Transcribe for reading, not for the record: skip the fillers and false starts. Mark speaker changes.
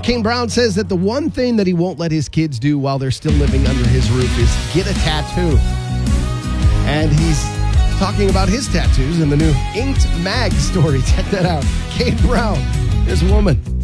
Speaker 1: Kane Brown says that the one thing that he won't let his kids do while they're still living under his roof is get a tattoo. And he's talking about his tattoos in the new Inked Mag story. Check that out. Kane Brown. Here's a woman.